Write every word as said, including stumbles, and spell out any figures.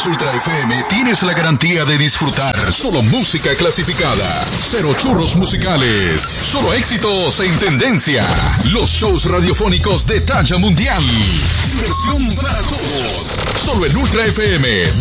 Ultra F M tienes la garantía de disfrutar solo música clasificada, cero churros musicales, solo éxitos en tendencia, los shows radiofónicos de talla mundial, diversión para todos, solo en Ultra F M.